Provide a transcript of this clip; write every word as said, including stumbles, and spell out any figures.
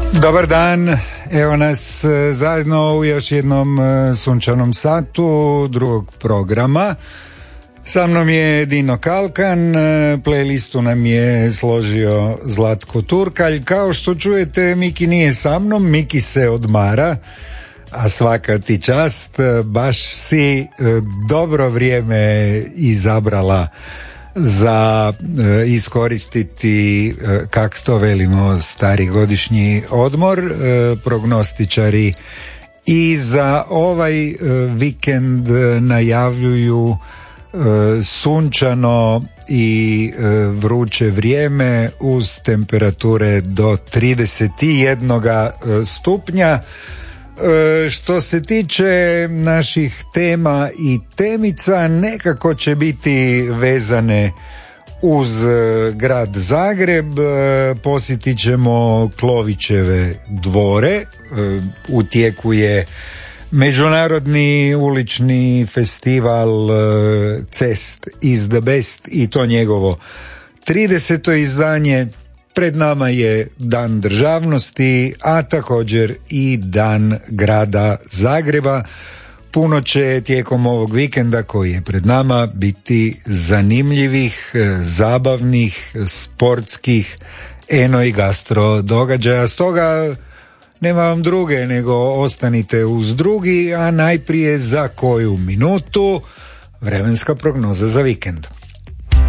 Dobar dan, evo nas zajedno u još jednom sunčanom satu drugog programa. Sa mnom je Dino Kalkan, playlistu nam je složio Zlatko Turkalj. Kao što čujete, Miki nije sa mnom, Miki se odmara, a svaka ti čast, baš si dobro vrijeme izabrala za e, iskoristiti, e, kako to velimo, stari godišnji odmor. E, prognostičari i za ovaj e, vikend najavljuju e, sunčano i e, vruće vrijeme uz temperature do trideset jedan stupnja. Što se tiče naših tema i temica, nekako će biti vezane uz grad Zagreb. Posjetit ćemo Klovićeve dvore. U tijeku je Međunarodni ulični festival Cest is the best i to njegovo trideseto izdanje. Pred nama je Dan državnosti, a također i Dan grada Zagreba. Puno će tijekom ovog vikenda koji je pred nama biti zanimljivih, zabavnih, sportskih, eno i gastro događaja. Stoga nema vam druge nego ostanite uz drugi, a najprije za koju minutu vremenska prognoza za vikend.